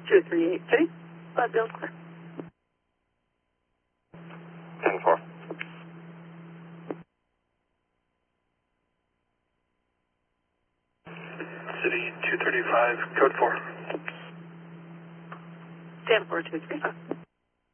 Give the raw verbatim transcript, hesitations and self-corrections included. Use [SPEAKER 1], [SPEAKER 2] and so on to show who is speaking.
[SPEAKER 1] two three eight City. Leadville clear.
[SPEAKER 2] ten four.
[SPEAKER 3] City two thirty-five, code four.
[SPEAKER 1] ten four two three.